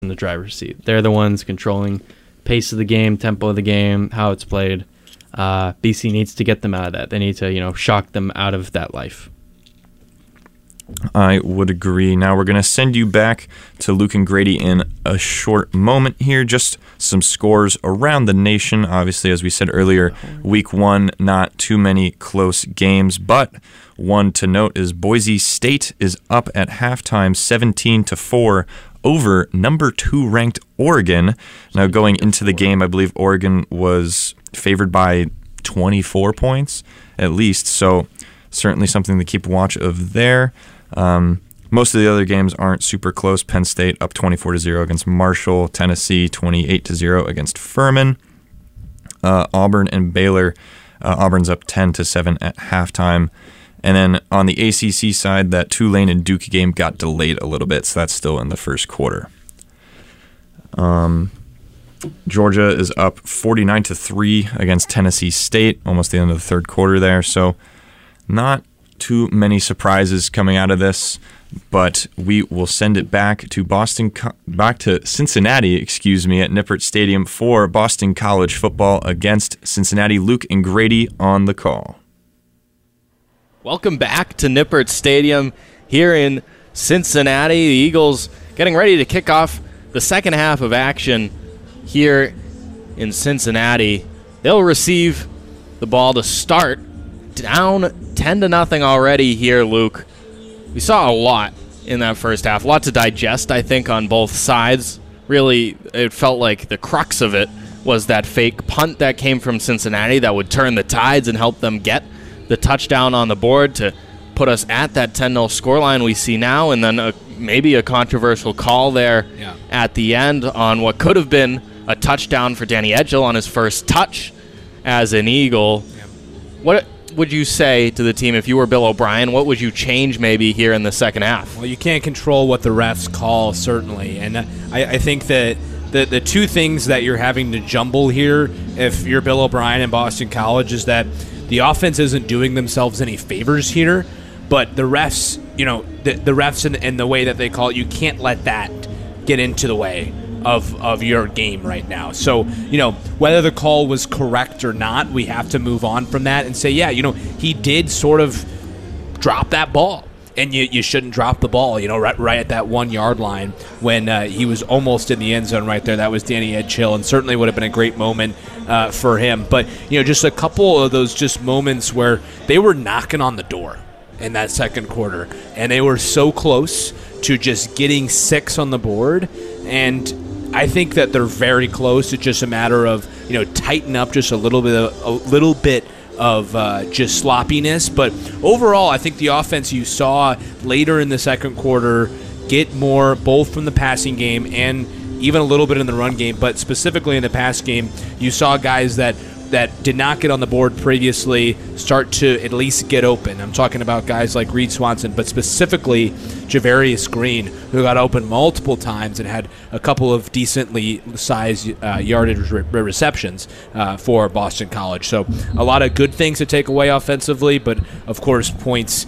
in the driver's seat. They're the ones controlling pace of the game, tempo of the game, how it's played. BC needs to get them out of that. They need to, shock them out of that life. I would agree. Now we're going to send you back to Luke and Grady in a short moment here. Just some scores around the nation. Obviously, as we said earlier, week 1, not too many close games, but one to note is Boise State is up at halftime 17-4 over number 2 ranked Oregon. Now going into the game, I believe Oregon was favored by 24 points at least, so certainly something to keep watch of there. Most of the other games aren't super close. Penn State up 24-0 against Marshall. Tennessee 28-0 against Furman. Auburn and Baylor. Auburn's up 10-7 at halftime. And then on the ACC side, that Tulane and Duke game got delayed a little bit, so that's still in the first quarter. Georgia is up 49-3 against Tennessee State, almost the end of the third quarter there. So not too many surprises coming out of this, but we will send it back to Cincinnati, at Nippert Stadium for Boston College football against Cincinnati. Luke and Grady on the call. Welcome back to Nippert Stadium here in Cincinnati. The Eagles getting ready to kick off the second half of action here in Cincinnati. They'll receive the ball to start. Down 10-0 already here, Luke. We saw a lot in that first half. A lot to digest, I think, on both sides. Really, it felt like the crux of it was that fake punt that came from Cincinnati that would turn the tides and help them get the touchdown on the board to put us at that 10-0 scoreline we see now, and then maybe a controversial call there at the end on what could have been a touchdown for Danny Edgell on his first touch as an Eagle. Yeah. What would you say to the team if you were Bill O'Brien? What would you change maybe here in the second half? Well, you can't control what the refs call, certainly, and I think that the two things that you're having to jumble here, if you're Bill O'Brien and Boston College, is that the offense isn't doing themselves any favors here, but the refs, the refs and the way that they call it, you can't let that get into the way of your game right now. So, whether the call was correct or not, we have to move on from that and say, he did sort of drop that ball. And you shouldn't drop the ball, right at that 1 yard line when he was almost in the end zone right there. That was Danny Edgell, and certainly would have been a great moment for him. But, just a couple of those just moments where they were knocking on the door in that second quarter, and they were so close to just getting 6 on the board. And I think that they're very close. It's just a matter of, tighten up just a little bit of just sloppiness. But overall, I think the offense you saw later in the second quarter get more both from the passing game and even a little bit in the run game. But specifically in the pass game, you saw guys that did not get on the board previously start to at least get open. I'm talking about guys like Reed Swanson, but specifically Javarius Green, who got open multiple times and had a couple of decently sized yardage receptions for Boston College. So a lot of good things to take away offensively, but of course points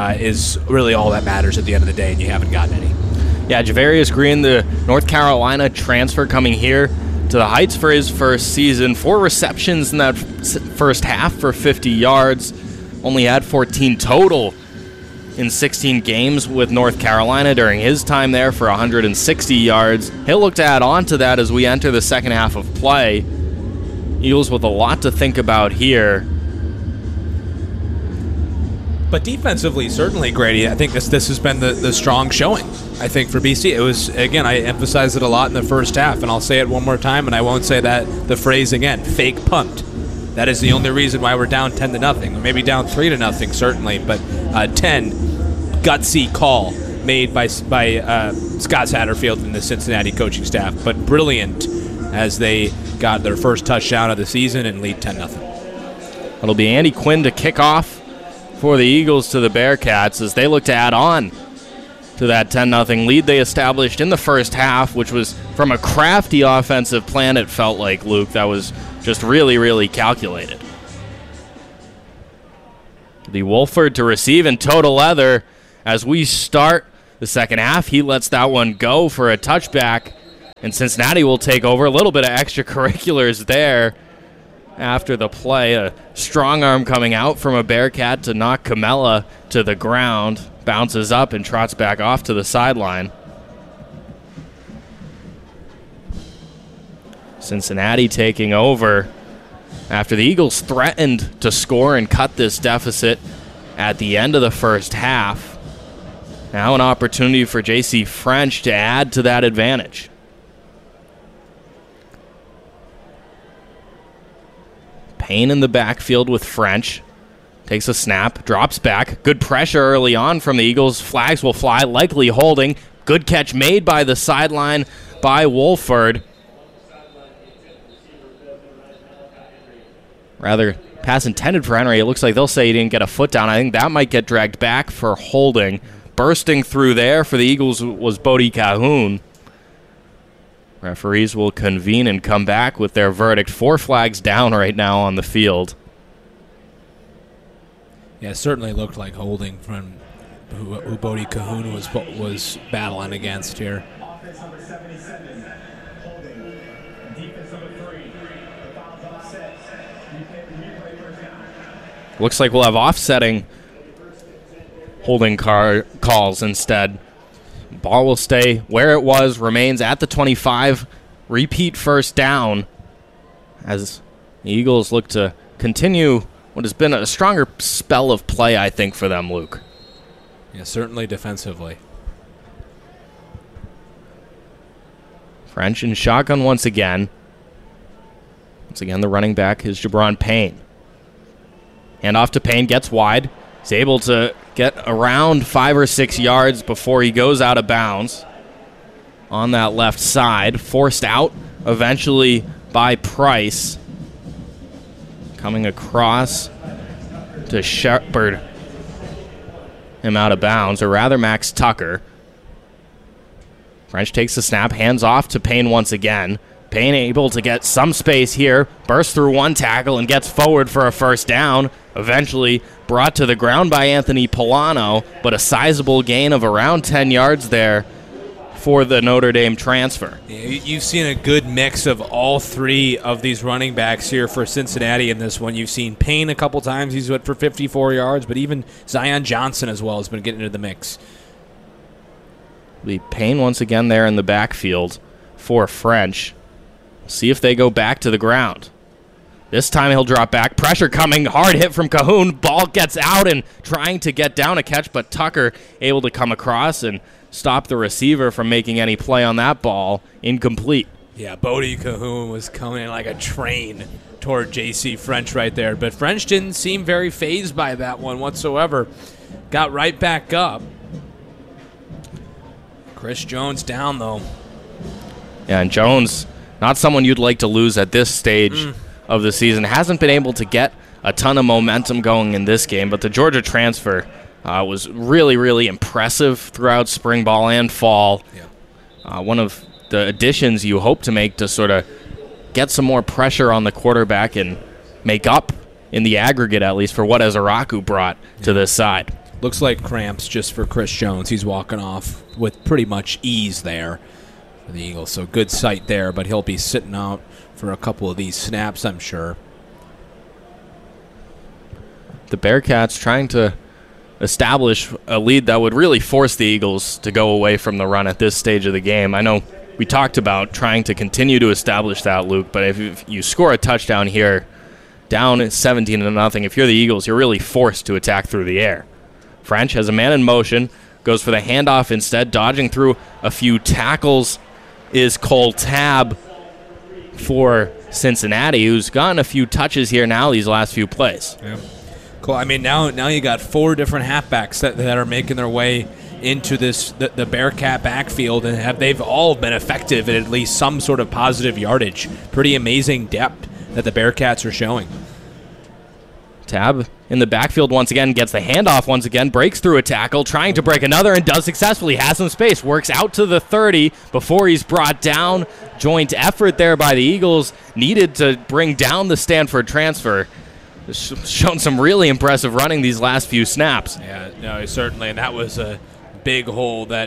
is really all that matters at the end of the day, and you haven't gotten any. Yeah, Javarius Green, the North Carolina transfer, coming here to the Heights for his first season. 4 receptions in that first half for 50 yards. Only had 14 total in 16 games with North Carolina during his time there for 160 yards. He'll look to add on to that as we enter the second half of play. Eagles with a lot to think about here. But defensively, certainly, Grady, I think this has been the strong showing, I think, for BC. It was, again, I emphasized it a lot in the first half, and I'll say it one more time, and I won't say the phrase again, fake punt. That is the only reason why we're down 10-0, maybe down 3-0, certainly, but 10, gutsy call made by Scott Satterfield and the Cincinnati coaching staff, but brilliant as they got their first touchdown of the season and lead 10-0. It'll be Andy Quinn to kick off for the Eagles to the Bearcats as they look to add on to that 10-0 lead they established in the first half, which was from a crafty offensive plan, it felt like, Luke, that was just really, really calculated. The Wolford to receive in total leather as we start the second half. He lets that one go for a touchback And Cincinnati will take over. A little bit of extracurriculars there after the play. A strong arm coming out from a Bearcat to knock Camella to the ground. Bounces up and trots back off to the sideline. Cincinnati taking over after the Eagles threatened to score and cut this deficit at the end of the first half. Now an opportunity for J.C. French to add to that advantage. Payne in the backfield with French. Takes a snap, drops back. Good pressure early on from the Eagles. Flags will fly, likely holding. Good catch made by the sideline by Wolford. Rather, pass intended for Henry. It looks like they'll say he didn't get a foot down. I think that might get dragged back for holding. Bursting through there for the Eagles was Bodie Cahoon. Referees will convene and come back with their verdict. 4 flags down right now on the field. Yeah, it certainly looked like holding from who Bodie Cahoon was battling against here. Looks like we'll have offsetting holding calls instead. Ball will stay where it was, remains at the 25. Repeat first down as the Eagles look to continue what has been a stronger spell of play, I think, for them, Luke. Yeah, certainly defensively. French in shotgun once again. Once again, the running back is Jabron Payne. Hand off to Payne, gets wide. He's able to get around 5 or 6 yards before he goes out of bounds on that left side. Forced out eventually by Price. Coming across to shepherd him out of bounds, or rather Max Tucker. French takes the snap, hands off to Payne once again. Payne able to get some space here, bursts through one tackle and gets forward for a first down. Eventually brought to the ground by Anthony Polano, but a sizable gain of around 10 yards there for the Notre Dame transfer. You've seen a good mix of all 3 of these running backs here for Cincinnati in this one. You've seen Payne a couple times. He's went for 54 yards, but even Zion Johnson as well has been getting into the mix. Payne once again there in the backfield for French. See if they go back to the ground. This time he'll drop back. Pressure coming. Hard hit from Cahoon. Ball gets out and trying to get down a catch, but Tucker able to come across and stop the receiver from making any play on that ball. Incomplete. Yeah, Bodie Cahoon was coming in like a train toward J.C. French right there, but French didn't seem very fazed by that one whatsoever. Got right back up. Chris Jones down, though. Yeah, and Jones, not someone you'd like to lose at this stage of the season. Hasn't been able to get a ton of momentum going in this game, but the Georgia transfer was really, really impressive throughout spring ball and fall. Yeah. One of the additions you hope to make to sort of get some more pressure on the quarterback and make up in the aggregate, at least, for what Ezeraku brought to this side. Looks like cramps just for Chris Jones. He's walking off with pretty much ease there for the Eagles. So good sight there, but he'll be sitting out for a couple of these snaps, I'm sure. The Bearcats trying to establish a lead that would really force the Eagles to go away from the run at this stage of the game. I know we talked about trying to continue to establish that, Luke, but if you score a touchdown here, down 17-0, if you're the Eagles, you're really forced to attack through the air. French has a man in motion, goes for the handoff instead, dodging through a few tackles is Cole Tabb for Cincinnati, who's gotten a few touches here now these last few plays. Yeah. Cool. I mean, now you got 4 different halfbacks that are making their way into the Bearcat backfield, and they've all been effective at least some sort of positive yardage. Pretty amazing depth that the Bearcats are showing. Tabb in the backfield once again, gets the handoff once again, breaks through a tackle, trying to break another, and does successfully. Has some space, works out to the 30 before he's brought down. Joint effort there by the Eagles, needed to bring down the Stanford transfer. Shown some really impressive running these last few snaps. Yeah, no, certainly, and that was a big hole that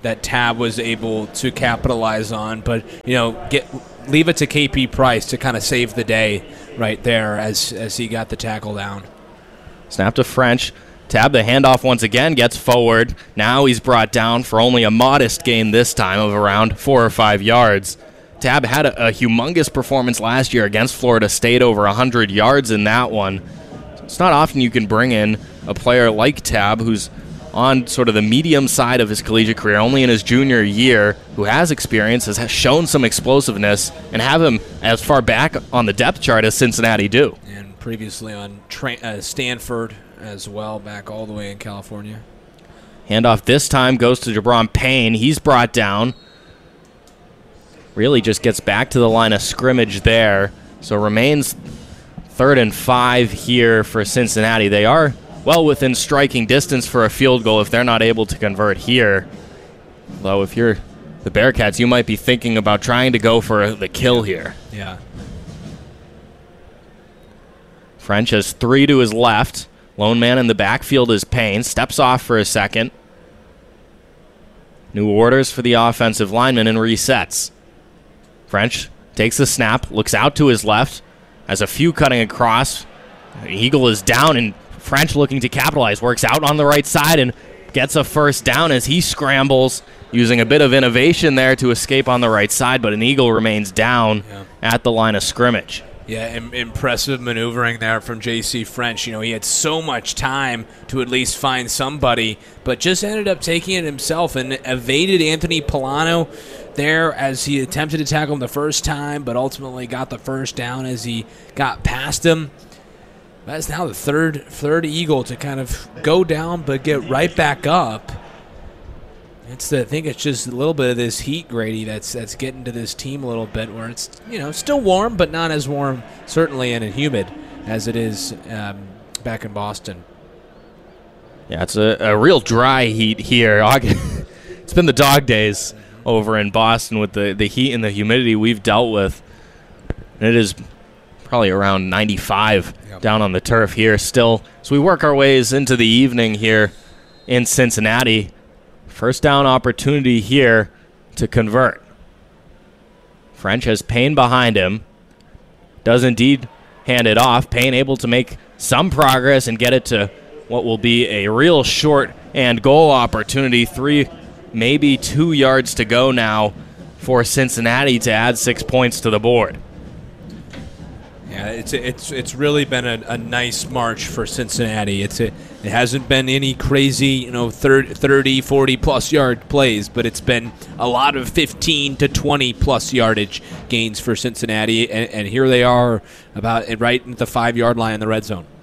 that Tab was able to capitalize on. But, leave it to KP Price to kind of save the day right there as he got the tackle down. Snap to French. Tab the handoff once again, gets forward. Now he's brought down for only a modest gain this time of around 4 or 5 yards. Tab had a humongous performance last year against Florida State, over 100 yards in that one. It's not often you can bring in a player like Tab, who's on sort of the medium side of his collegiate career, only in his junior year, who has experience, has shown some explosiveness, and have him as far back on the depth chart as Cincinnati do. And previously on Stanford as well, back all the way in California. Handoff this time goes to Jabron Payne. He's brought down. Really just gets back to the line of scrimmage there. So remains 3rd and 5 here for Cincinnati. They are well within striking distance for a field goal if they're not able to convert here. Though if you're the Bearcats, you might be thinking about trying to go for the kill here. Yeah. French has 3 to his left. Lone man in the backfield is Payne. Steps off for a second. New orders for the offensive lineman and resets. French takes the snap, looks out to his left, has a few cutting across. Eagle is down, and French looking to capitalize. Works out on the right side and gets a first down as he scrambles, using a bit of innovation there to escape on the right side, but an Eagle remains down at the line of scrimmage. Yeah, impressive maneuvering there from J.C. French. He had so much time to at least find somebody, but just ended up taking it himself and evaded Anthony Polano there as he attempted to tackle him the first time, but ultimately got the first down as he got past him. That's now the third Eagle to kind of go down but get right back up. I think it's just a little bit of this heat, Grady, that's getting to this team a little bit, where it's still warm, but not as warm, certainly, and humid as it is back in Boston. Yeah, it's a real dry heat here. It's been the dog days over in Boston with the heat and the humidity we've dealt with. And it is probably around 95 down on the turf here still. So we work our ways into the evening here in Cincinnati. First down opportunity here to convert. French has Payne behind him. Does indeed hand it off. Payne able to make some progress and get it to what will be a real short and goal opportunity. 3, maybe 2 yards to go now for Cincinnati to add 6 points to the board. Yeah, it's really been a nice march for Cincinnati. It hasn't been any crazy 30, 40 plus yard plays, but it's been a lot of 15 to 20 plus yardage gains for Cincinnati, and here they are about right at the 5-yard line in the red zone.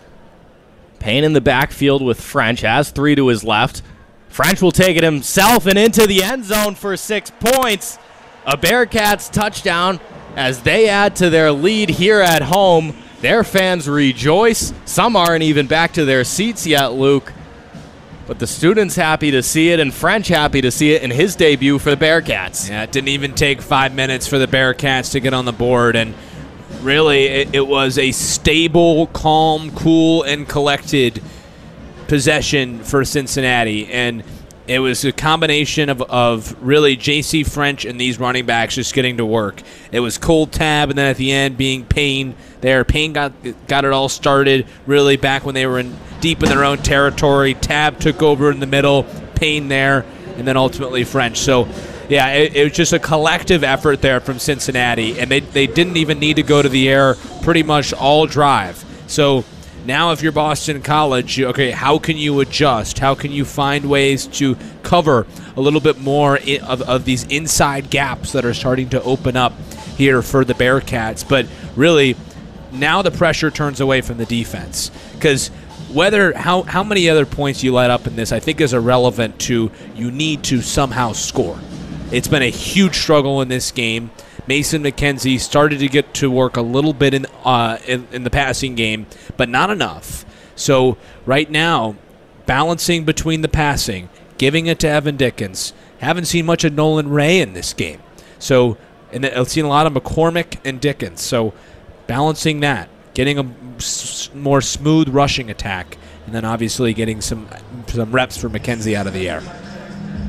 Payne in the backfield with French, has 3 to his left. French will take it himself and into the end zone for 6 points. A Bearcats touchdown as they add to their lead here at home. Their fans rejoice. Some aren't even back to their seats yet, Luke. But the students happy to see it, and French happy to see it in his debut for the Bearcats. Yeah, it didn't even take 5 minutes for the Bearcats to get on the board, and really it was a stable, calm, cool, and collected possession for Cincinnati. And it was a combination of really J.C. French and these running backs just getting to work. It was cold Tab, and then at the end being Payne there. Payne got it all started really back when they were deep in their own territory. Tab took over in the middle, Payne there, and then ultimately French. So, yeah, it was just a collective effort there from Cincinnati, and they didn't even need to go to the air pretty much all drive. So now if you're Boston College, okay, how can you adjust? How can you find ways to cover a little bit more of these inside gaps that are starting to open up here for the Bearcats? But really, now the pressure turns away from the defense, because how many other points you let up in this, I think, is irrelevant to you need to somehow score. It's been a huge struggle in this game. Mason McKenzie started to get to work a little bit in the passing game, but not enough. So right now, balancing between the passing, giving it to Evan Dickens. Haven't seen much of Nolan Ray in this game. So, and I've seen a lot of McCormick and Dickens. So balancing that, getting a more smooth rushing attack, and then obviously getting some reps for McKenzie out of the air.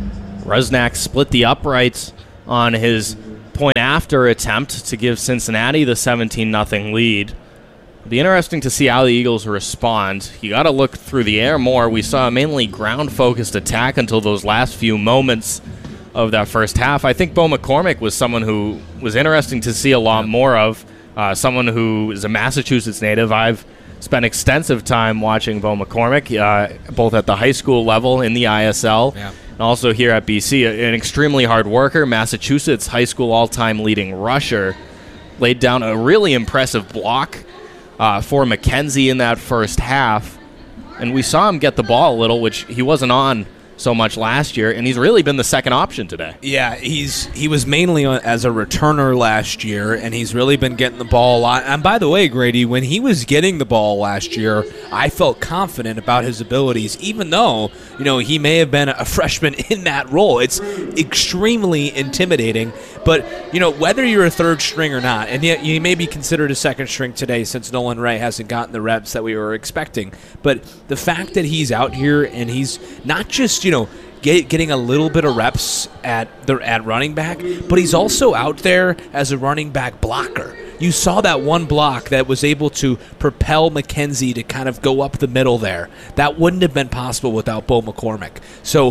Rusnak split the uprights on his point-after attempt to give Cincinnati the 17-0 lead. It'll be interesting to see how the Eagles respond. You got to look through the air more. We saw a mainly ground-focused attack until those last few moments of that first half. I think Bo McCormick was someone who was interesting to see a lot more of, someone who is a Massachusetts native. I've spent extensive time watching Bo McCormick, both at the high school level in the ISL and also here at BC. An extremely hard worker, Massachusetts high school all-time leading rusher. Laid down a really impressive block for McKenzie in that first half. And we saw him get the ball a little, which he wasn't on so much last year, and he's really been the second option today. Yeah, he was mainly as a returner last year, and he's really been getting the ball a lot. And by the way, Grady, when he was getting the ball last year, I felt confident about his abilities, even though, he may have been a freshman in that role. It's extremely intimidating. But, whether you're a third string or not, and yet you may be considered a second string today since Nolan Ray hasn't gotten the reps that we were expecting. But the fact that he's out here and he's not just, getting a little bit of reps at running back, but he's also out there as a running back blocker. You saw that one block that was able to propel McKenzie to kind of go up the middle there. That wouldn't have been possible without Bo McCormick. So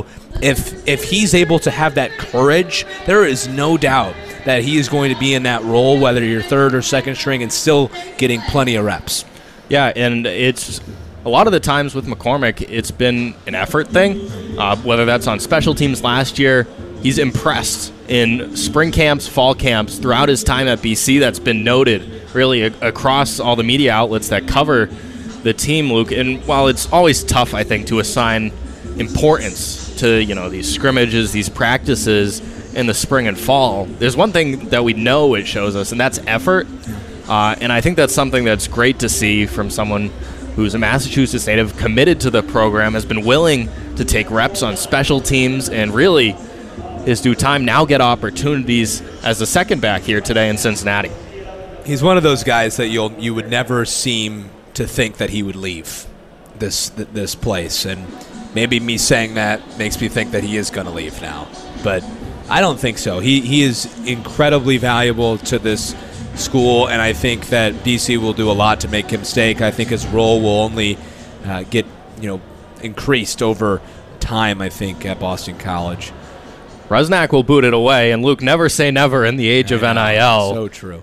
if he's able to have that courage, there is no doubt that he is going to be in that role, whether you're third or second string, and still getting plenty of reps. Yeah, and it's a lot of the times with McCormick, it's been an effort thing, whether that's on special teams last year. He's impressed in spring camps, fall camps, throughout his time at BC. That's been noted really across all the media outlets that cover the team, Luke. And while it's always tough, I think, to assign importance to these scrimmages, these practices in the spring and fall, there's one thing that we know it shows us, and that's effort. And I think that's something that's great to see from someone who's a Massachusetts native, committed to the program, has been willing to take reps on special teams, and really is due time now get opportunities as the second back here today in Cincinnati. He's one of those guys that you would never seem to think that he would leave this place, and maybe me saying that makes me think that he is going to leave now, but I don't think so. He is incredibly valuable to this school, and I think that BC will do a lot to make him stay. I think his role will only get increased over time, I think, at Boston College. Rusnak will boot it away, and Luke, never say never in the age of NIL. So true.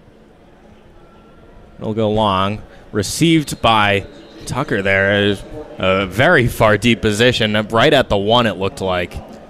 It'll go long. Received by Tucker there. A very far deep position, right at the 1 it looked like.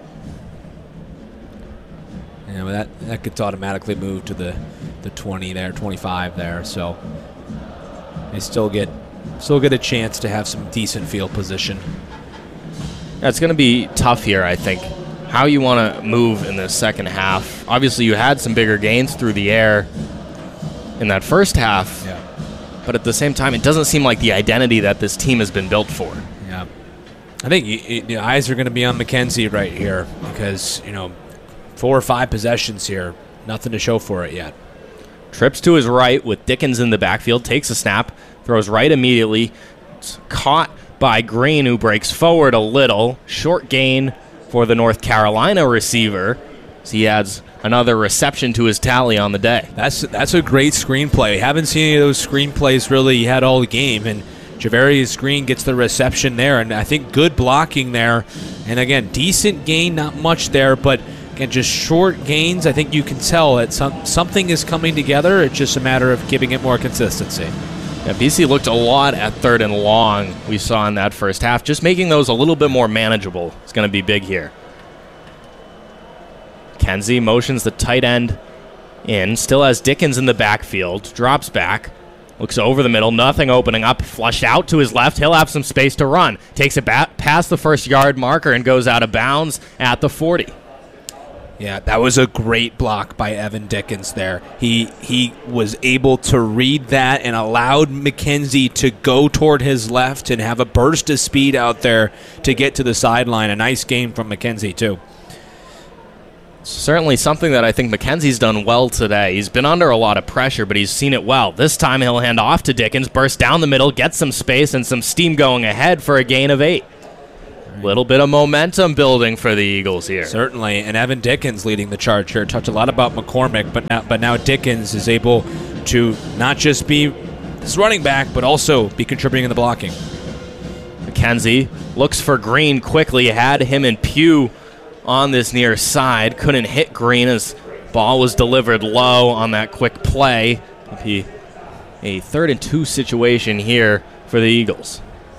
Yeah, well, that gets automatically moved to the 20 there, 25 there, so they still get a chance to have some decent field position. Yeah, it's going to be tough here, I think. How you want to move in the second half. Obviously, you had some bigger gains through the air in that first half, but at the same time, it doesn't seem like the identity that this team has been built for. Yeah, I think the eyes are going to be on McKenzie right here because 4 or 5 possessions here, nothing to show for it yet. Trips to his right with Dickens in the backfield, takes a snap, throws right immediately. It's caught by Green, who breaks forward a little. Short gain for the North Carolina receiver. So he adds another reception to his tally on the day. That's a great screenplay. We haven't seen any of those screenplays really had all the game, and Javarius Green gets the reception there, and I think good blocking there. And again, decent gain, not much there, but again, just short gains. I think you can tell that something is coming together. It's just a matter of giving it more consistency. Yeah, BC looked a lot at 3rd and long we saw in that first half. Just making those a little bit more manageable is going to be big here. Kenzie motions the tight end in. Still has Dickens in the backfield. Drops back. Looks over the middle. Nothing opening up. Flushed out to his left. He'll have some space to run. Takes it past the 1st-yard marker and goes out of bounds at the 40. Yeah, that was a great block by Evan Dickens there. He was able to read that and allowed McKenzie to go toward his left and have a burst of speed out there to get to the sideline. A nice game from McKenzie, too. Certainly something that I think McKenzie's done well today. He's been under a lot of pressure, but he's seen it well. This time he'll hand off to Dickens, burst down the middle, get some space and some steam going ahead for a gain of 8. Little bit of momentum building for the Eagles here. Certainly, and Evan Dickens leading the charge here. Talked a lot about McCormick, but now Dickens is able to not just be this running back, but also be contributing in the blocking. McKenzie looks for Green quickly. Had him and Pugh on this near side. Couldn't hit Green as ball was delivered low on that quick play. It'll be a 3rd and 2 situation here for the Eagles.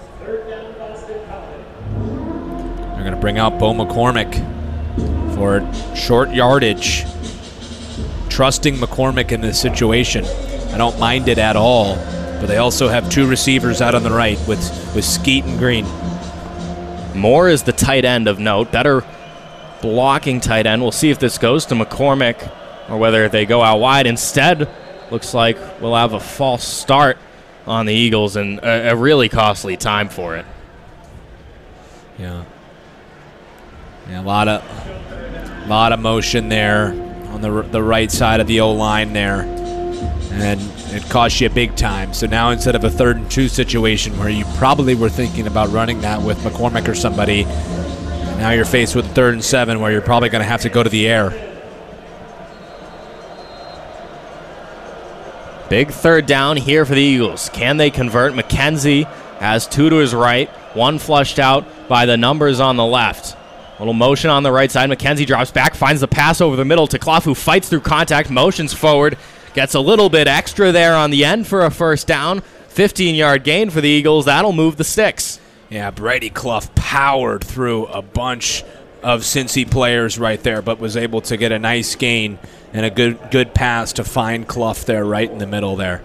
They're going to bring out Bo McCormick for short yardage. Trusting McCormick in this situation. I don't mind it at all. But they also have 2 receivers out on the right with Skeet and Green. Moore is the tight end of note. Better blocking tight end. We'll see if this goes to McCormick or whether they go out wide. Instead, looks like we'll have a false start on the Eagles and a really costly time for it. Yeah, a lot of motion there on the right side of the O-line there. And it cost you big time. So now instead of a 3rd and 2 situation where you probably were thinking about running that with McCormick or somebody, now you're faced with 3rd and 7 where you're probably going to have to go to the air. Big 3rd down here for the Eagles. Can they convert? McKenzie has 2 to his right, 1 flushed out by the numbers on the left. A little motion on the right side. McKenzie drops back, finds the pass over the middle to Clough, who fights through contact, motions forward. Gets a little bit extra there on the end for a 1st down. 15-yard gain for the Eagles. That'll move the sticks. Yeah, Brady Clough powered through a bunch of Cincy players right there, but was able to get a nice gain and a good pass to find Clough there right in the middle there.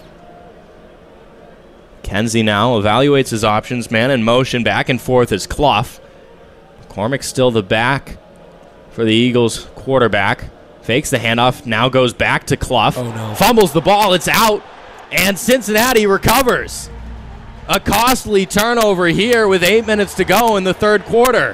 Kenzie now evaluates his options. Man in motion, back and forth is Clough. McCormick still the back for the Eagles quarterback. Fakes the handoff, now goes back to Clough. Oh, no. Fumbles the ball, it's out, and Cincinnati recovers. A costly turnover here with 8 minutes to go in the 3rd quarter.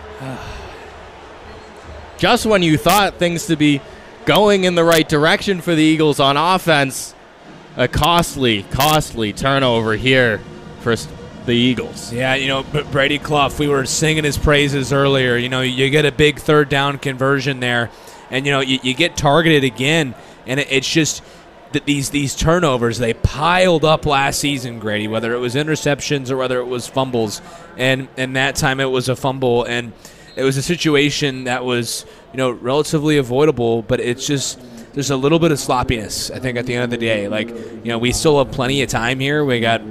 Just when you thought things to be going in the right direction for the Eagles on offense, a costly turnover here for the Eagles. Yeah, Brady Clough, we were singing his praises earlier. You get a big 3rd down conversion there. And, you get targeted again, and it's just that these turnovers, they piled up last season, Grady, whether it was interceptions or whether it was fumbles. And that time it was a fumble, and it was a situation that was, relatively avoidable, but it's just there's a little bit of sloppiness, I think, at the end of the day. Like, we still have plenty of time here. We got,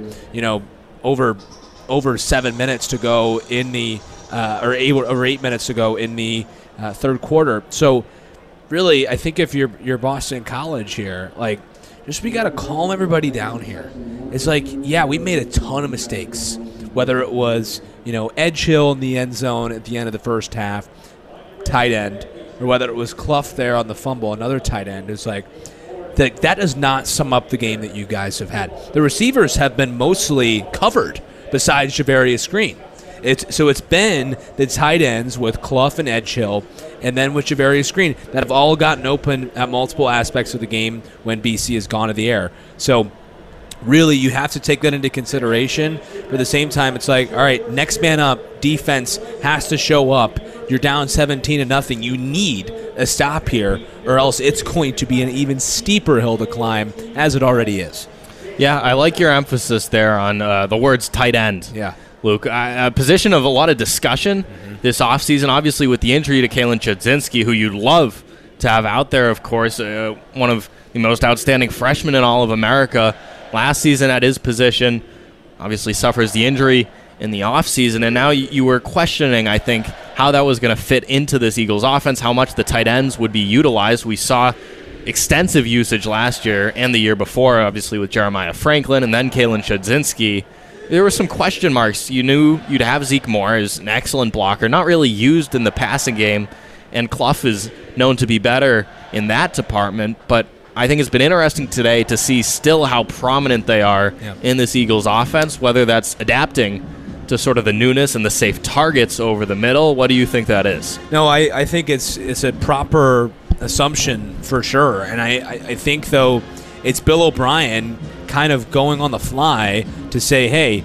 over 7 minutes to go in the or 8 minutes to go in the 3rd quarter. So, really, I think if you're Boston College here, like, we got to calm everybody down here. It's like, yeah, we made a ton of mistakes, whether it was, Edgehill in the end zone at the end of the 1st half, tight end, or whether it was Clough there on the fumble, another tight end. It's like, that does not sum up the game that you guys have had. The receivers have been mostly covered besides Javarius Green. It's been the tight ends with Clough and Edgehill, and then with Javarius Green that have all gotten open at multiple aspects of the game when BC has gone to the air. So really, you have to take that into consideration. But at the same time, it's like, all right, next man up, defense has to show up. You're down 17-0. You need a stop here, or else it's going to be an even steeper hill to climb, as it already is. Yeah, I like your emphasis there on the words tight end. Yeah. Luke, a position of a lot of discussion this offseason, obviously with the injury to Kalen Chudzinski, who you'd love to have out there, of course, one of the most outstanding freshmen in all of America. Last season at his position, obviously suffers the injury in the offseason, and now you were questioning, I think, how that was going to fit into this Eagles offense, how much the tight ends would be utilized. We saw extensive usage last year and the year before, obviously with Jeremiah Franklin and then Kalen Chudzinski. There were some question marks. You knew you'd have Zeke Moore as an excellent blocker, not really used in the passing game, and Clough is known to be better in that department, but I think it's been interesting today to see still how prominent they are in this Eagles offense, whether that's adapting to sort of the newness and the safe targets over the middle. What do you think that is? No, I think it's a proper assumption for sure, and I think, though, it's Bill O'Brien kind of going on the fly to say, hey,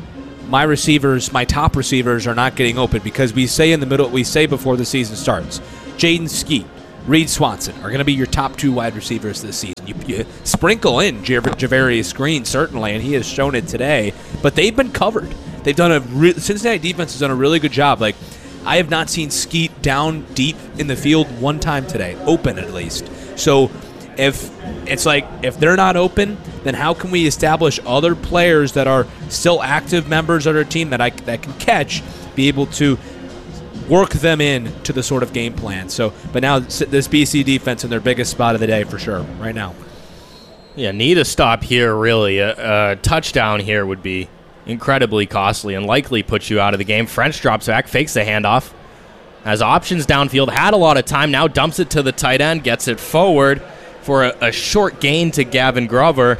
my receivers, my top receivers, are not getting open because we say before the season starts, Jaden Skeet, Reed Swanson are going to be your top 2 wide receivers this season. You sprinkle in Javarius Green, certainly, and he has shown it today, but they've been covered. They've done Cincinnati defense has done a really good job. Like, I have not seen Skeet down deep in the field one time today, open at least. So if they're not open, then how can we establish other players that are still active members of our team that can catch, be able to work them in to the sort of game plan? So, but now this BC defense in their biggest spot of the day for sure right now. Yeah, need a stop here, really. A touchdown here would be incredibly costly and likely put you out of the game. French drops back, fakes the handoff, has options downfield, had a lot of time, now dumps it to the tight end, gets it forward for a short gain to Gavin Grover.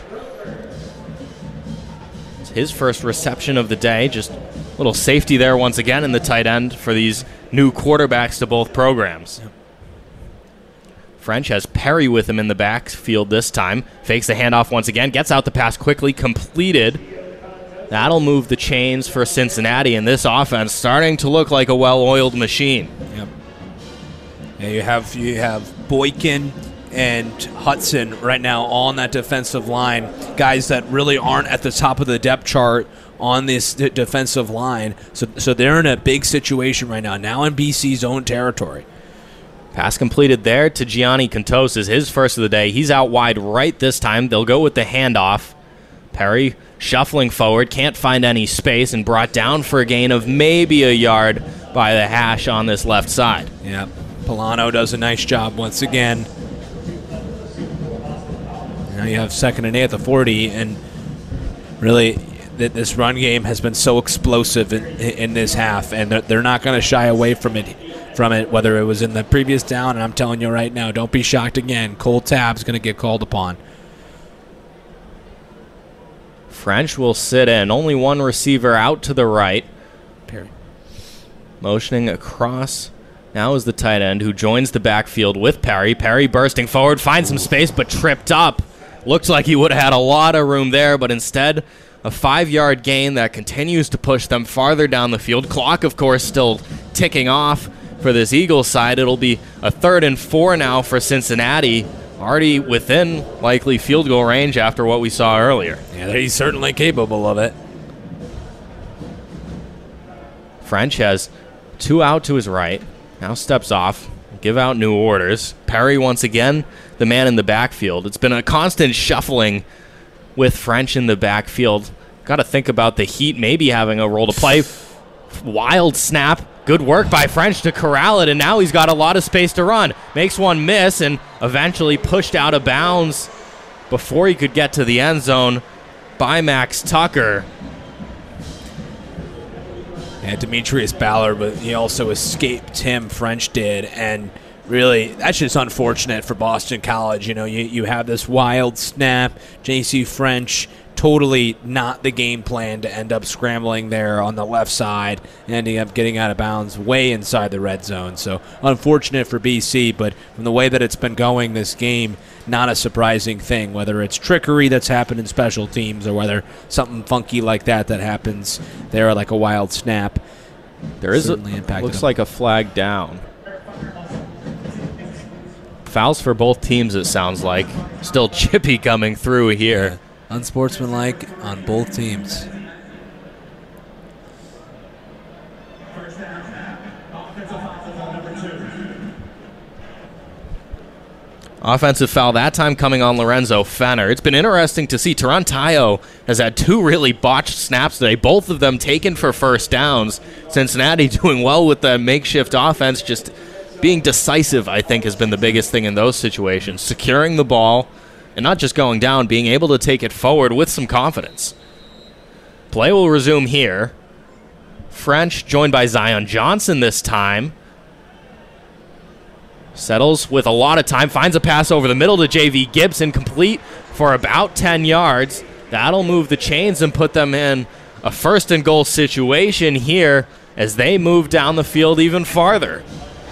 It's his first reception of the day. Just a little safety there once again in the tight end for these new quarterbacks to both programs. French has Perry with him in the backfield this time. Fakes the handoff once again, gets out the pass quickly, completed. That'll move the chains for Cincinnati, and this offense starting to look like a well-oiled machine. Yep. Yeah, you have Boykin and Hudson right now on that defensive line, guys that really aren't at the top of the depth chart on this defensive line. So they're in a big situation right now in BC's own territory. Pass completed there to Gianni Cantos, is his first of the day. He's out wide right this time. They'll go with the handoff. Perry shuffling forward, can't find any space, and brought down for a gain of maybe a yard by the hash on this left side. Yeah, Polano does a nice job once again. Now you have 2nd and 8 at the 40, and really this run game has been so explosive in this half, and they're not going to shy away from it, whether it was in the previous down, and I'm telling you right now, don't be shocked again. Cole Tabb's going to get called upon. French will sit in. Only one receiver out to the right. Perry. Motioning across. Now is the tight end who joins the backfield with Perry. Perry bursting forward, finds some space, but tripped up. Looks like he would have had a lot of room there, but instead, a 5-yard gain that continues to push them farther down the field. Clock, of course, still ticking off for this Eagles side. It'll be a 3rd and 4 now for Cincinnati, already within likely field goal range after what we saw earlier. Yeah, he's certainly capable of it. French has 2 out to his right. Now steps off. Give out new orders. Perry once again, the man in the backfield. It's been a constant shuffling with French in the backfield. Got to think about the Heat maybe having a role to play. Wild snap. Good work by French to corral it, and now he's got a lot of space to run. Makes one miss and eventually pushed out of bounds before he could get to the end zone by Max Tucker. Yeah, Demetrius Ballard, but he also escaped him, French did, and really, that's just unfortunate for Boston College. You know, you have this wild snap, J.C. French, totally not the game plan to end up scrambling there on the left side, ending up getting out of bounds way inside the red zone. So unfortunate for BC, but from the way that it's been going this game, not a surprising thing, whether it's trickery that's happened in special teams or whether something funky like that happens there, like a wild snap. There is looks like a flag down. Fouls for both teams, it sounds like. Still chippy coming through here. Yeah. Unsportsmanlike on both teams. Offensive foul that time coming on Lorenzo Fenner. It's been interesting to see. Tarantayo has had 2 really botched snaps today, both of them taken for first downs. Cincinnati doing well with the makeshift offense, just being decisive, I think, has been the biggest thing in those situations. Securing the ball and not just going down, being able to take it forward with some confidence. Play will resume here. French joined by Zion Johnson this time. Settles with a lot of time, finds a pass over the middle to J.V. Gibson, complete for about 10 yards. That'll move the chains and put them in a 1st and goal situation here as they move down the field even farther.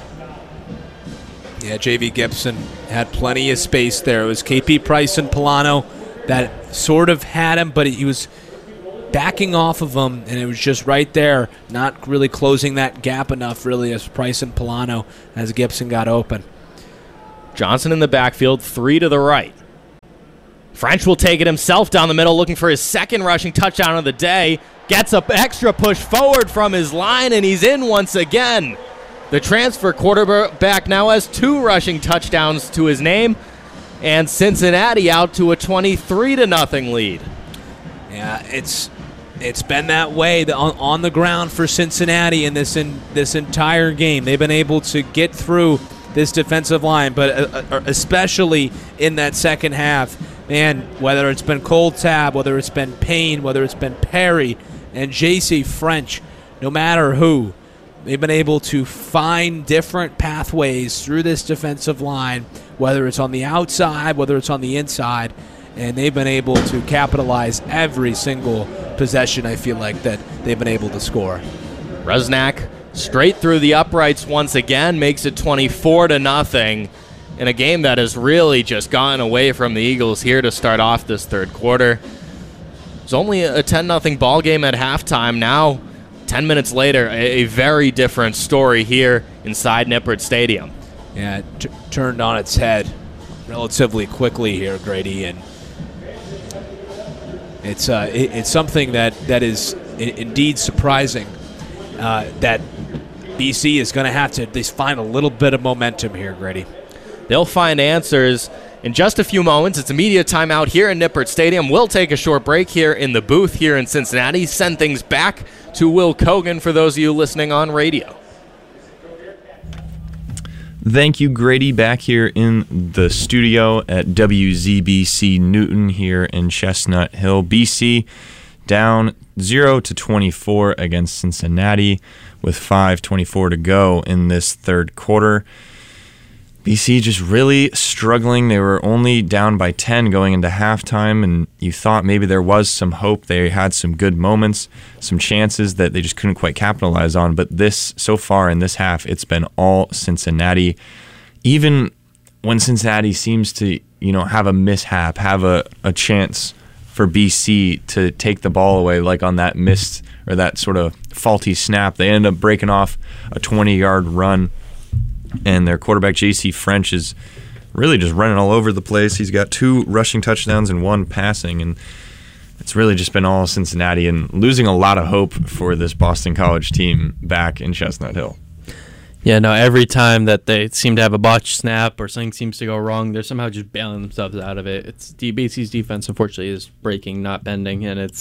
Yeah, J.V. Gibson had plenty of space there. It was KP Price and Polano that sort of had him, but he was backing off of them, and it was just right there, not really closing that gap enough, really, as Price and Polano, as Gibson got open. Johnson in the backfield, 3 to the right. French will take it himself down the middle, looking for his second rushing touchdown of the day. Gets an extra push forward from his line, and he's in once again. The transfer quarterback now has 2 rushing touchdowns to his name, and Cincinnati out to a 23-0 lead. Yeah, it's been that way on the ground for Cincinnati in this entire game. They've been able to get through this defensive line, but especially in that second half, man, whether it's been Cole Tabb, whether it's been Payne, whether it's been Perry and J.C. French, no matter who, they've been able to find different pathways through this defensive line, whether it's on the outside, whether it's on the inside, and they've been able to capitalize every single possession, I feel like, that they've been able to score. Rusnak straight through the uprights once again, makes it 24-0 in a game that has really just gotten away from the Eagles here to start off this third quarter. It's only a 10-0 ball game at halftime. Now, 10 minutes later, a very different story here inside Nippert Stadium. Yeah, it turned on its head relatively quickly here, Grady, and it's something that is indeed surprising that BC is going to have to at least find a little bit of momentum here, Grady. They'll find answers in just a few moments. It's a media timeout here in Nippert Stadium. We'll take a short break here in the booth here in Cincinnati. Send things back to Will Kogan for those of you listening on radio. Thank you, Grady. Back here in the studio at WZBC Newton here in Chestnut Hill. BC down 0-24 against Cincinnati with 5:24 to go in this third quarter. BC just really struggling. They were only down by 10 going into halftime, and you thought maybe there was some hope. They had some good moments, some chances that they just couldn't quite capitalize on. But this, so far in this half, it's been all Cincinnati. Even when Cincinnati seems to, have a mishap, have a chance for BC to take the ball away, like on that missed or that sort of faulty snap, they end up breaking off a 20-yard run. And their quarterback, J.C. French, is really just running all over the place. He's got 2 rushing touchdowns and 1 passing, and it's really just been all Cincinnati and losing a lot of hope for this Boston College team back in Chestnut Hill. Yeah, no, every time that they seem to have a botched snap or something seems to go wrong, they're somehow just bailing themselves out of it. BC's defense, unfortunately, is breaking, not bending, and it's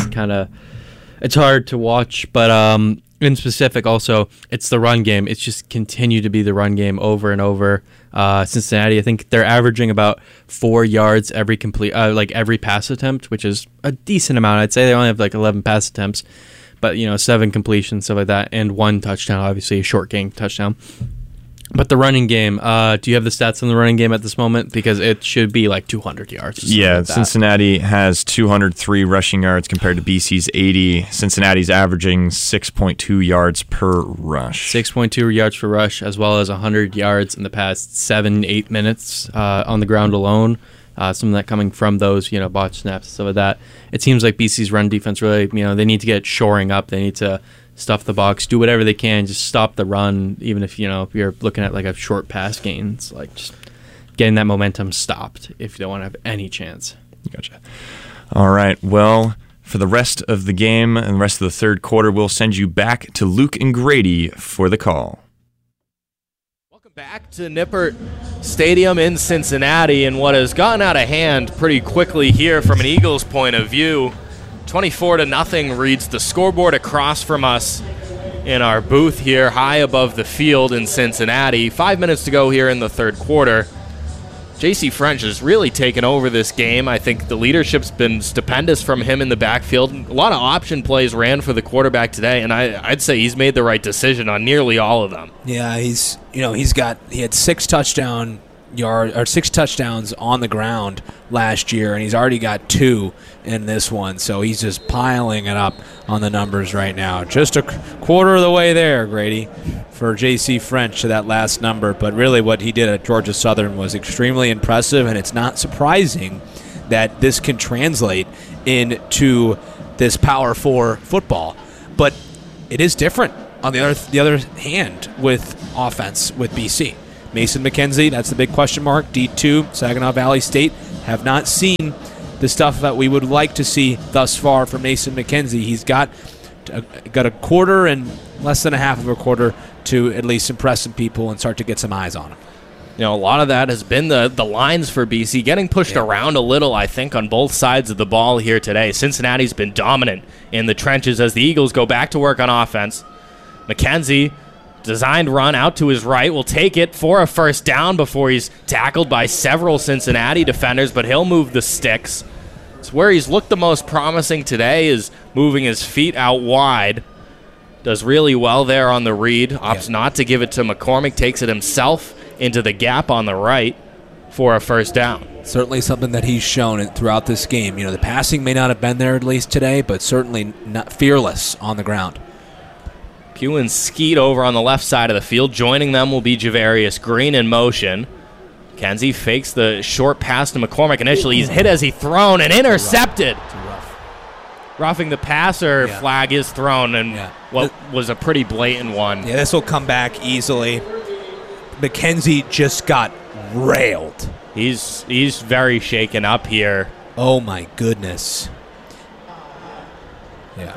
hard to watch, but in specific, also, it's the run game. It's just continued to be the run game over and over. Cincinnati, I think they're averaging about 4 yards every every pass attempt, which is a decent amount. I'd say they only have 11 pass attempts, but 7 completions, stuff like that, and 1 touchdown, obviously a short game touchdown. But the running game, do you have the stats on the running game at this moment? Because it should be 200 yards. Yeah, Cincinnati has 203 rushing yards compared to BC's 80. Cincinnati's averaging 6.2 yards per rush. 6.2 yards per rush, as well as 100 yards in the past 7-8 minutes on the ground alone. Some of that coming from those, botch snaps and stuff like that. It seems like BC's run defense really, they need to get shoring up. They need to stuff the box, do whatever they can, just stop the run, even if, if you're looking at a short pass gain. It's just getting that momentum stopped if you don't want to have any chance. Gotcha. All right, well, for the rest of the game and the rest of the third quarter, we'll send you back to Luke and Grady for the call. Welcome back to Nippert Stadium in Cincinnati, and what has gotten out of hand pretty quickly here from an Eagles point of view. 24-0 reads the scoreboard across from us in our booth here high above the field in Cincinnati. 5 minutes to go here in the third quarter. J.C. French has really taken over this game. I think the leadership's been stupendous from him in the backfield. A lot of option plays ran for the quarterback today, and I'd say he's made the right decision on nearly all of them. Yeah, he had 6 touchdowns on the ground last year, and he's already got 2 in this one, so he's just piling it up on the numbers right now. Just a quarter of the way there, Grady, for J.C. French to that last number, but really what he did at Georgia Southern was extremely impressive, and it's not surprising that this can translate into this Power 4 football. But it is different on the other hand with offense with BC. Mason McKenzie, that's the big question mark. D2, Saginaw Valley State, have not seen the stuff that we would like to see thus far from Mason McKenzie. He's got a quarter and less than a half of a quarter to at least impress some people and start to get some eyes on him. You know, a lot of that has been the lines for BC getting pushed around a little, I think, on both sides of the ball here today. Cincinnati's been dominant in the trenches as the Eagles go back to work on offense. McKenzie, designed run out to his right, will take it for a first down before he's tackled by several Cincinnati defenders, but he'll move the sticks. It's where he's looked the most promising today, is moving his feet out wide. Does really well there on the read. Opts not to give it to McCormick, takes it himself into the gap on the right for a first down. Certainly something that he's shown throughout this game. You know, the passing may not have been there at least today, but certainly not fearless on the ground. Pugh and Skeet over on the left side of the field. Joining them will be Javarius Green in motion. Kenzie fakes the short pass to McCormick. Initially, he's hit as he thrown and intercepted. Too rough. Roughing the passer flag is thrown, and what was a pretty blatant one. Yeah, this will come back easily. McKenzie just got railed. He's very shaken up here. Oh, my goodness. Yeah.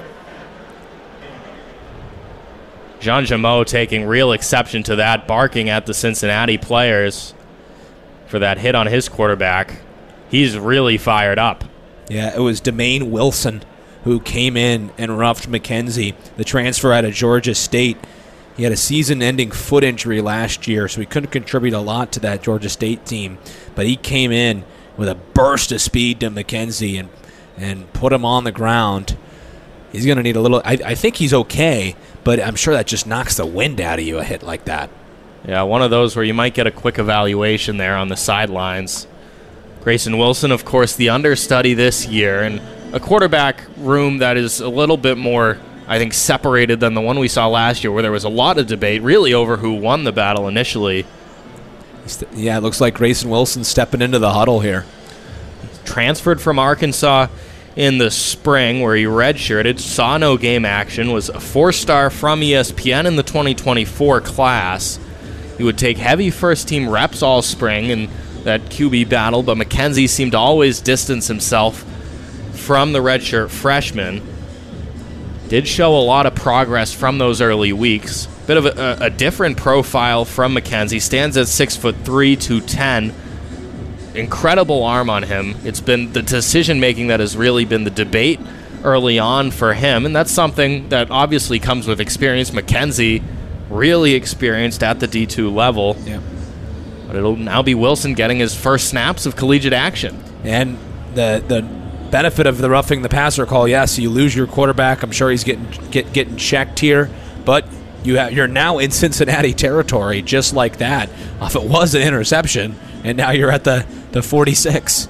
Jean Jameau taking real exception to that, barking at the Cincinnati players for that hit on his quarterback. He's really fired up. Yeah, it was Demaine Wilson who came in and roughed McKenzie, the transfer out of Georgia State. He had a season-ending foot injury last year, so he couldn't contribute a lot to that Georgia State team. But he came in with a burst of speed to McKenzie and put him on the ground. He's going to need a little... I think he's okay, but I'm sure that just knocks the wind out of you, a hit like that. Yeah, one of those where you might get a quick evaluation there on the sidelines. Grayson Wilson, of course, the understudy this year, and a quarterback room that is a little bit more, I think, separated than the one we saw last year, where there was a lot of debate really over who won the battle initially. Yeah, it looks like Grayson Wilson stepping into the huddle here. Transferred from Arkansas in the spring, where he redshirted, saw no game action, was a 4-star from ESPN in the 2024 class. He would take heavy first-team reps all spring in that QB battle, but McKenzie seemed to always distance himself from the redshirt freshman. Did show a lot of progress from those early weeks. Bit of a different profile from McKenzie. Stands at 6'3", 210. Incredible arm on him. It's been the decision-making that has really been the debate early on for him, and that's something that obviously comes with experience. McKenzie really experienced at the D2 level. Yeah. But it'll now be Wilson getting his first snaps of collegiate action. And the benefit of the roughing the passer call, yes, you lose your quarterback. I'm sure he's getting checked here, but you're now in Cincinnati territory just like that. If it was an interception, and now you're at the 46.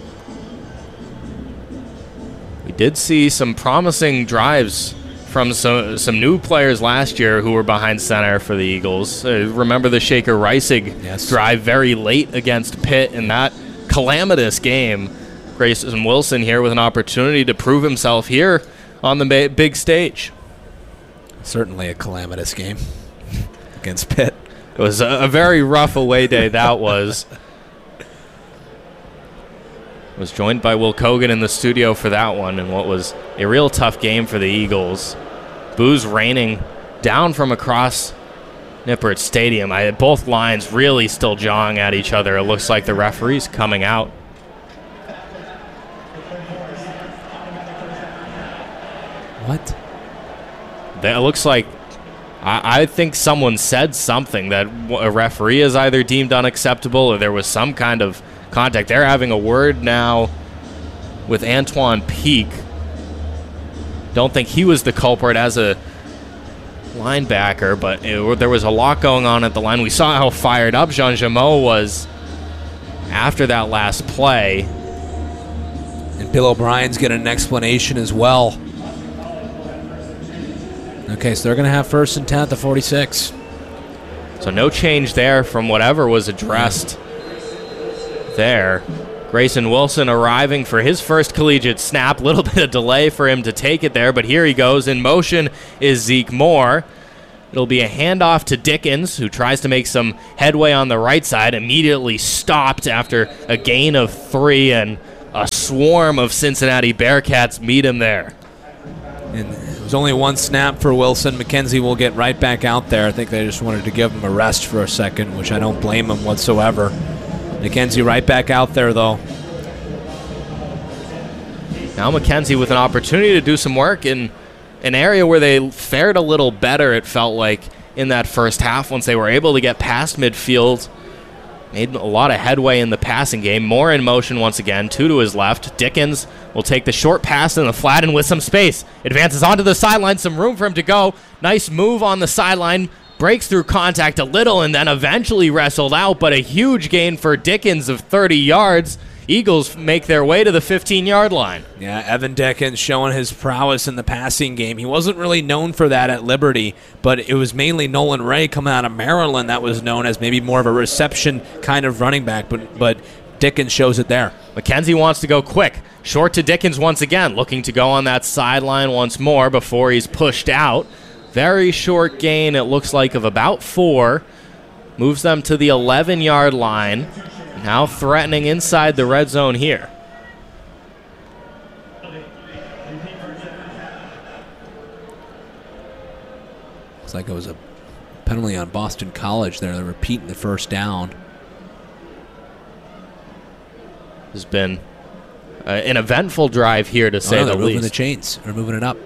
We did see some promising drives from some new players last year who were behind center for the Eagles. Remember the Shaker Reisig drive very late against Pitt in that calamitous game. Grayson Wilson here with an opportunity to prove himself here on the big stage. Certainly a calamitous game against Pitt. It was a very rough away day, that was. Was joined by Will Kogan in the studio for that one, and what was a real tough game for the Eagles. Boos raining down from across Nippert Stadium. Both lines really still jawing at each other. It looks like the referee's coming out. What? It looks like, I think someone said something that a referee is either deemed unacceptable or there was some kind of contact. They're having a word now with Antoine Peak. Don't think he was the culprit as a linebacker, but there was a lot going on at the line. We saw how fired up Jean Jameau was after that last play. And Bill O'Brien's getting an explanation as well. Okay, so they're going to have 1st and 10 at the 46. So no change there from whatever was addressed there. Grayson Wilson arriving for his first collegiate snap. Little bit of delay for him to take it there, but here he goes. In motion is Zeke Moore. It'll be a handoff to Dickens, who tries to make some headway on the right side, immediately stopped after a gain of 3, and a swarm of Cincinnati Bearcats meet him there. And it was only one snap for Wilson. McKenzie will get right back out there. I think they just wanted to give him a rest for a second, which I don't blame him whatsoever. McKenzie right back out there, though. Now McKenzie with an opportunity to do some work in an area where they fared a little better, it felt like, in that first half once they were able to get past midfield. Made a lot of headway in the passing game. More in motion once again, 2 to his left. Dickens will take the short pass in the flat and with some space. Advances onto the sideline, some room for him to go. Nice move on the sideline. Breaks through contact a little and then eventually wrestled out, but a huge gain for Dickens of 30 yards. Eagles make their way to the 15-yard line. Yeah, Evan Dickens showing his prowess in the passing game. He wasn't really known for that at Liberty, but it was mainly Nolan Ray coming out of Maryland that was known as maybe more of a reception kind of running back, but Dickens shows it there. McKenzie wants to go quick. Short to Dickens once again, looking to go on that sideline once more before he's pushed out. Very short gain, it looks like, of about 4. Moves them to the 11-yard line. Now threatening inside the red zone here. Looks like it was a penalty on Boston College there. They're repeating the first down. Has been an eventful drive here, to say the least. They're moving the chains. They're moving it up.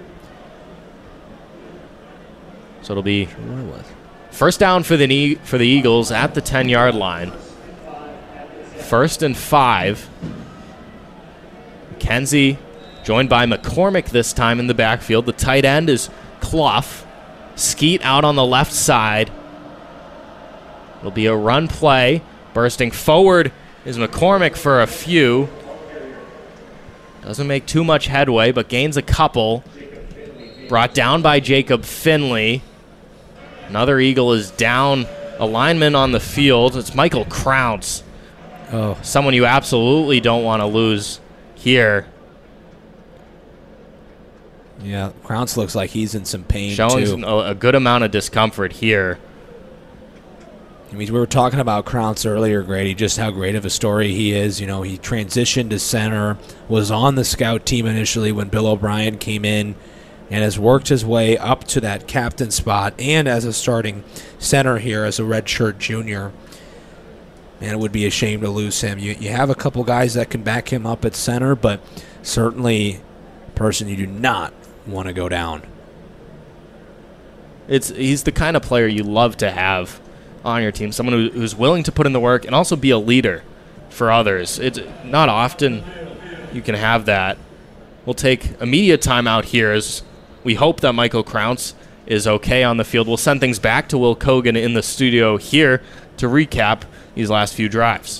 So it'll be first down for the Eagles at the 10-yard line. 1st and 5. McKenzie joined by McCormick this time in the backfield. The tight end is Clough. Skeet out on the left side. It'll be a run play. Bursting forward is McCormick for a few. Doesn't make too much headway, but gains a couple. Brought down by Jacob Finley. Another Eagle is down. A lineman on the field. It's Michael Krauts. Oh, someone you absolutely don't want to lose here. Yeah, Krauts looks like he's in some pain, showing too. A good amount of discomfort here. I mean, we were talking about Krauts earlier, Grady, just how great of a story he is. You know, he transitioned to center, was on the scout team initially when Bill O'Brien came in, and has worked his way up to that captain spot and as a starting center here as a redshirt junior. And it would be a shame to lose him. You have a couple guys that can back him up at center, but certainly a person you do not want to go down. He's the kind of player you love to have on your team, someone who's willing to put in the work and also be a leader for others. It's not often you can have that. We'll take immediate timeout here as we hope that Michael Krauts is okay on the field. We'll send things back to Will Kogan in the studio here to recap these last few drives.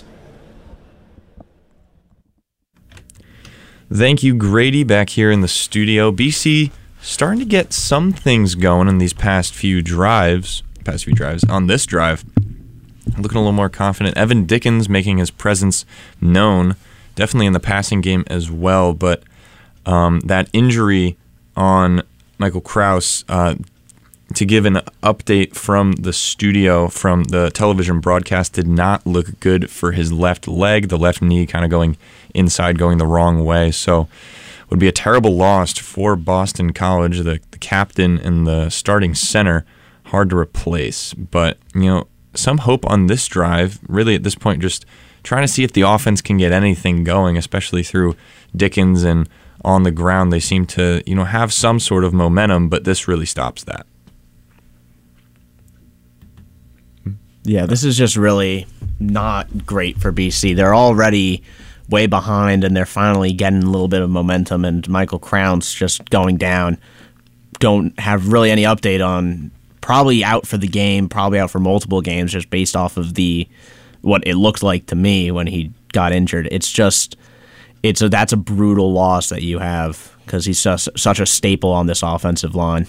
Thank you, Grady, back here in the studio. BC starting to get some things going in these past few drives. On this drive, looking a little more confident. Evan Dickens making his presence known, definitely in the passing game as well, but that injury on Michael Krause, to give an update from the studio, from the television broadcast, did not look good for his left leg, the left knee kind of going inside, going the wrong way. So would be a terrible loss for Boston College, the captain and the starting center. Hard to replace. But, some hope on this drive, really at this point, just trying to see if the offense can get anything going, especially through Dickens and on the ground. They seem to, have some sort of momentum, but this really stops that. Yeah, this is just really not great for BC. They're already way behind, and they're finally getting a little bit of momentum, and Michael Krauts just going down. Don't have really any update on, probably out for the game, probably out for multiple games, just based off of what it looked like to me when he got injured. That's a brutal loss that you have, because he's such a staple on this offensive line.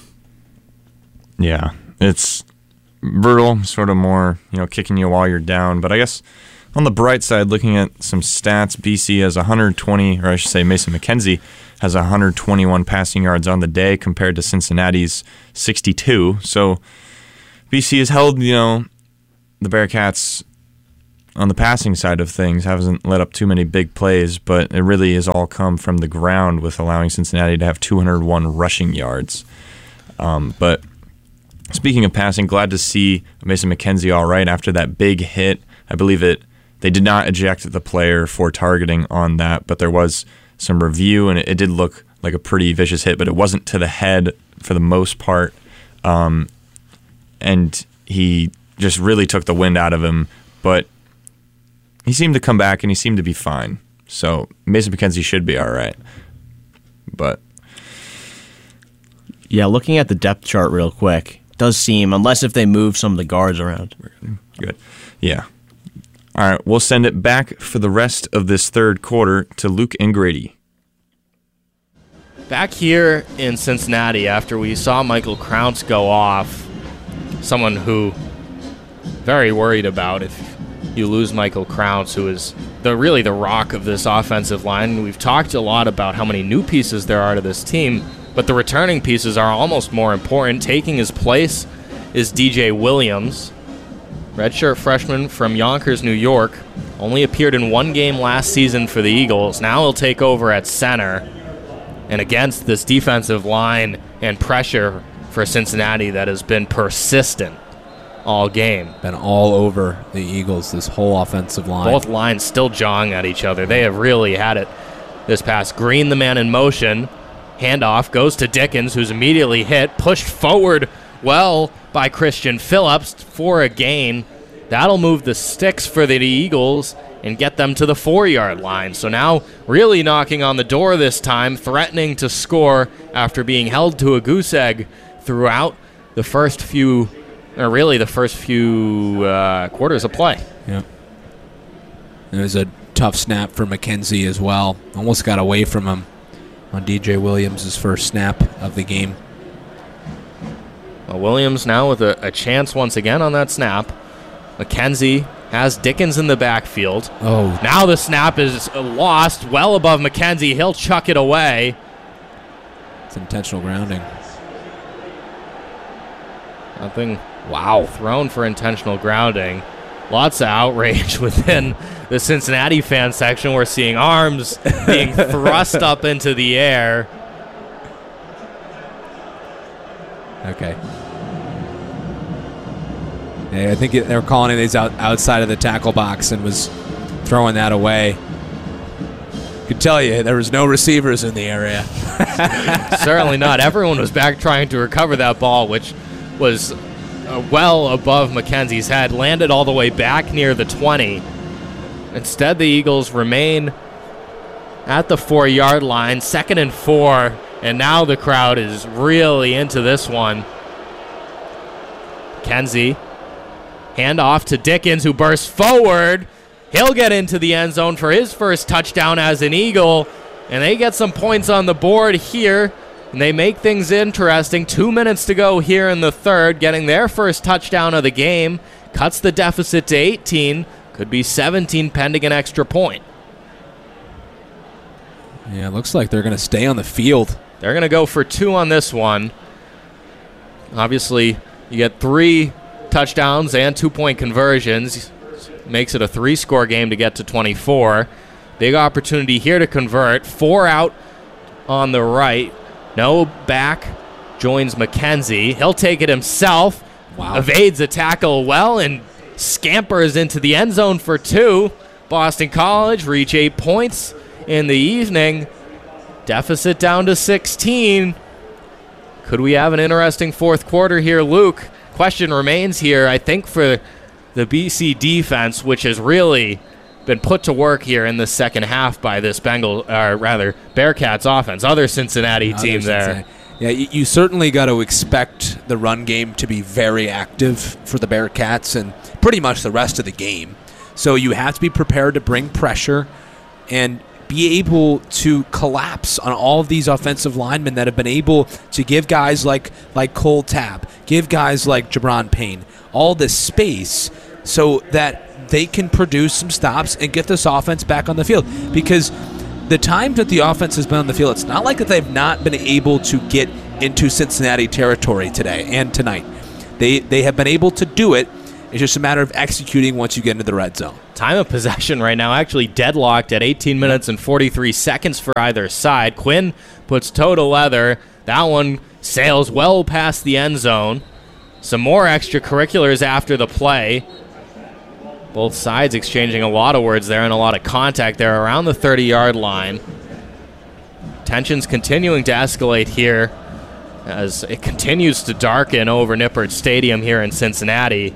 Yeah, it's brutal, sort of more, kicking you while you're down. But I guess On the bright side, looking at some stats, BC has 120, or I should say Mason McKenzie has 121 passing yards on the day compared to Cincinnati's 62. So BC has held, the Bearcats on the passing side of things, hasn't let up too many big plays, but it really has all come from the ground with allowing Cincinnati to have 201 rushing yards. But speaking of passing, glad to see Mason McKenzie all right after that big hit. I believe they did not eject the player for targeting on that, but there was some review, and it did look like a pretty vicious hit, but it wasn't to the head for the most part. And he just really took the wind out of him, but he seemed to come back, and he seemed to be fine. So Mason McKenzie should be all right. But yeah, looking at the depth chart real quick, does seem, unless if they move some of the guards around. Good. Yeah. All right, we'll send it back for the rest of this third quarter to Luke and Grady. Back here in Cincinnati, after we saw Michael Crounce go off, someone who very worried about if you lose Michael Crounce, who is really the rock of this offensive line. We've talked a lot about how many new pieces there are to this team, but the returning pieces are almost more important. Taking his place is DJ Williams, redshirt freshman from Yonkers, New York. Only appeared in one game last season for the Eagles. Now he'll take over at center. And against this defensive line and pressure for Cincinnati that has been persistent all game. Been all over the Eagles, this whole offensive line. Both lines still jawing at each other. They have really had it this pass. Green, the man in motion. Handoff goes to Dickens, who's immediately hit. Pushed forward well by Christian Phillips for a gain. That'll move the sticks for the Eagles and get them to the 4-yard line. So now really knocking on the door this time, threatening to score after being held to a goose egg throughout the first few quarters of play. Yeah. It was a tough snap for McKenzie as well. Almost got away from him on DJ Williams' first snap of the game. Well, Williams now with a chance once again on that snap. McKenzie has Dickens in the backfield. Oh. Now the snap is lost well above McKenzie. He'll chuck it away. It's intentional grounding. Nothing. Wow. Thrown for intentional grounding. Lots of outrage within the Cincinnati fan section. We're seeing arms being thrust up into the air. Okay. Yeah, I think they were calling it outside of the tackle box and was throwing that away. Could tell you there was no receivers in the area. Certainly not. Everyone was back trying to recover that ball, which was well above McKenzie's head. Landed all the way back near the 20. Instead, the Eagles remain at the 4-yard line, 2nd and 4, and now the crowd is really into this one. McKenzie, hand off to Dickens, who bursts forward. He'll get into the end zone for his first touchdown as an Eagle, and they get some points on the board here, and they make things interesting. 2 minutes to go here in the third, getting their first touchdown of the game. Cuts the deficit to 18. Could be 17 pending an extra point. Yeah, it looks like they're going to stay on the field. They're going to go for 2 on this one. Obviously, you get 3 touchdowns and 2-point conversions. Makes it a 3-score game to get to 24. Big opportunity here to convert. 4 out on the right. No back. Joins McKenzie. He'll take it himself. Wow. Evades a tackle well and scampers into the end zone for 2. Boston College reach 8 points in the evening. Deficit down to 16. Could we have an interesting fourth quarter here, Luke? Question remains here, I think, for the BC defense, which has really been put to work here in the second half by this Bearcats offense. Other Cincinnati team there. Yeah, you certainly got to expect the run game to be very active for the Bearcats and pretty much the rest of the game. So you have to be prepared to bring pressure and be able to collapse on all of these offensive linemen that have been able to give guys like Cole Tabb, give guys like Jabron Payne all this space so that they can produce some stops and get this offense back on the field. Because the times that the offense has been on the field, it's not like that they've not been able to get into Cincinnati territory today and tonight. They have been able to do it. It's just a matter of executing once you get into the red zone. Time of possession right now actually deadlocked at 18 minutes and 43 seconds for either side. Quinn puts toe to leather. That one sails well past the end zone. Some more extracurriculars after the play. Both sides exchanging a lot of words there and a lot of contact there around the 30-yard line. Tensions continuing to escalate here as it continues to darken over Nippert Stadium here in Cincinnati.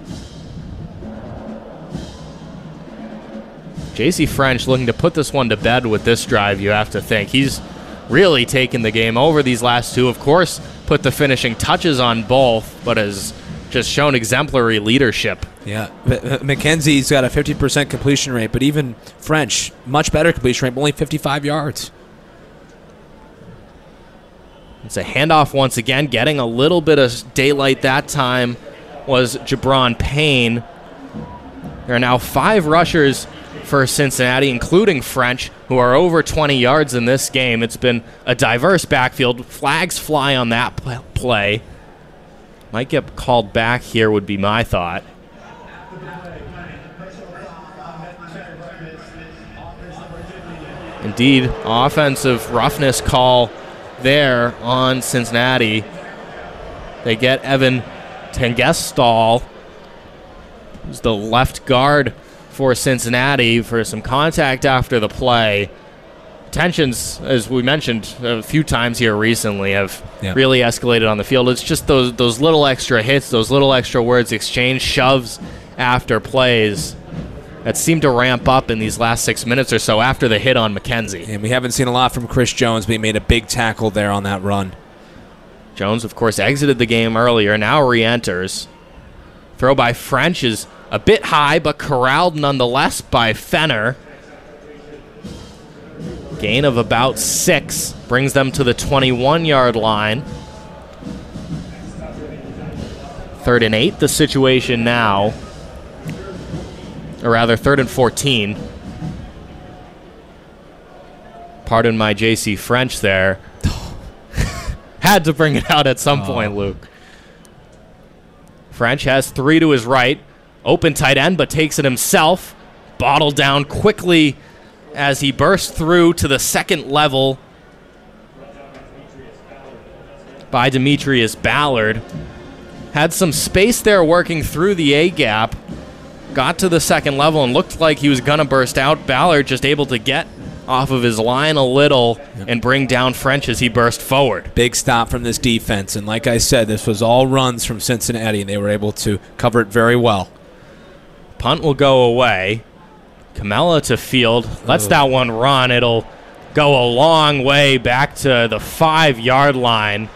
J.C. French looking to put this one to bed with this drive, you have to think. He's really taken the game over these last two. Of course, put the finishing touches on both, but has just shown exemplary leadership. Yeah, McKenzie's got a 50% completion rate, but even French, much better completion rate, only 55 yards. It's a handoff once again. Getting a little bit of daylight that time was Jabron Payne. There are now 5 rushers for Cincinnati, including French, who are over 20 yards in this game. It's been a diverse backfield. Flags fly on that play. Might get called back here would be my thought. Indeed, offensive roughness call there on Cincinnati. They get Evan Tengestal, who's the left guard for Cincinnati, for some contact after the play. Tensions, as we mentioned a few times here recently, have really escalated on the field. It's just those little extra hits, those little extra words exchanged, shoves after plays that seem to ramp up in these last 6 minutes or so after the hit on McKenzie. And we haven't seen a lot from Chris Jones, but he made a big tackle there on that run. Jones, of course, exited the game earlier, now re-enters. Throw by French is a bit high, but corralled nonetheless by Fenner. Gain of about 6 brings them to the 21-yard line. 3rd and 8, the situation now. Or rather, 3rd and 14. Pardon my J.C. French there. Had to bring it out at some point, Luke. French has 3 to his right. Open tight end, but takes it himself. Bottled down quickly as he bursts through to the second level by Demetrius Ballard. Had some space there working through the A-gap. Got to the second level and looked like he was going to burst out. Ballard just able to get off of his line a little and bring down French as he burst forward. Big stop from this defense, and like I said, this was all runs from Cincinnati, and they were able to cover it very well. Punt will go away. Camella to field. Lets that one run. It'll go a long way back to the 5-yard line.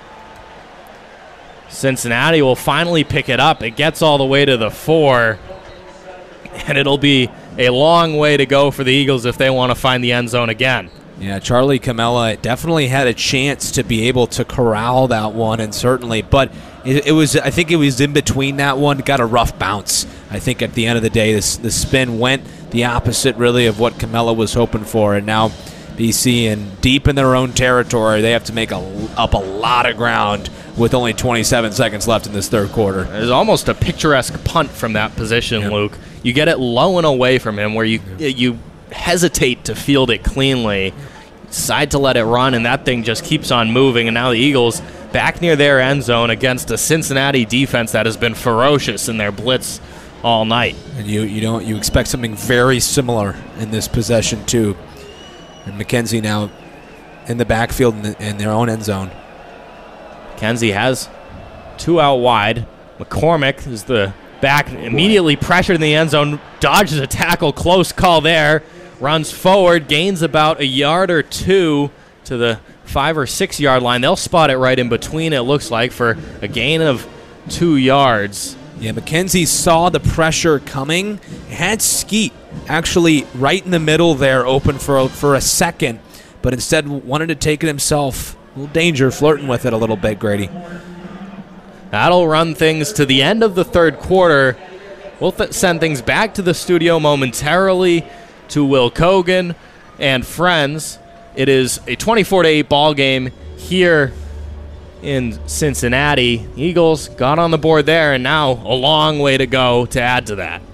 Cincinnati will finally pick it up. It gets all the way to the 4. And it'll be a long way to go for the Eagles if they want to find the end zone again. Yeah, Charlie Camella definitely had a chance to be able to corral that one, and certainly, but it was, I think it was in between that one, got a rough bounce. I think at the end of the day, the spin went the opposite really of what Camella was hoping for, and now BC, and deep in their own territory, they have to make up a lot of ground with only 27 seconds left in this third quarter. There's almost a picturesque punt from that position, Luke. You get it low and away from him where you hesitate to field it cleanly, decide to let it run, and that thing just keeps on moving. And now the Eagles back near their end zone against a Cincinnati defense that has been ferocious in their blitz all night. And you expect something very similar in this possession too. And McKenzie now in the backfield in their own end zone. McKenzie has 2 out wide. McCormick is the back, immediately pressured in the end zone, dodges a tackle, close call there, runs forward, gains about a yard or 2 to the 5 or 6 yard line. They'll spot it right in between, it looks like, for a gain of 2 yards. Yeah, McKenzie saw the pressure coming, had Skeet actually right in the middle there, open for a second, but instead wanted to take it himself. A little danger, flirting with it a little bit, Grady. That'll run things to the end of the third quarter. We'll send things back to the studio momentarily to Will Kogan and friends. It is a 24-8 ball game here in Cincinnati. Eagles got on the board there, and now a long way to go to add to that.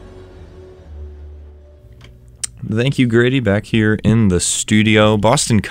Thank you, Grady, back here in the studio. Boston